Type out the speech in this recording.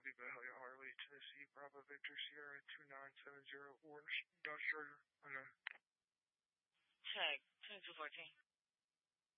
Copy Bahalia Harley, Tennessee, Bravo Victor Sierra 2970 Orange Dodge Charger. Check, 2214.